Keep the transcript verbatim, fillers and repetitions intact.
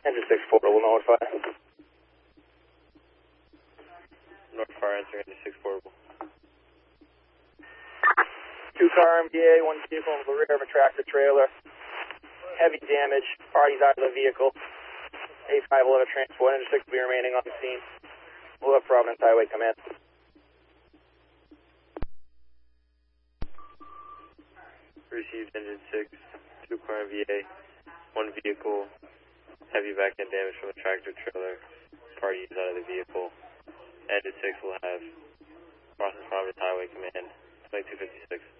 Engine six portable, North Fire. North Fire answering engine six portable. Two car M D A, one vehicle in the rear of a tractor trailer. Heavy damage, parties out of the vehicle. A five will have a transport, engine six will be remaining on the scene. We'll have Providence Highway come in. Received engine six, two car M V A, one vehicle, heavy back end damage from a tractor trailer, parties out of the vehicle. Engine six will have Boston Providence Highway Command, twenty-two fifty-six.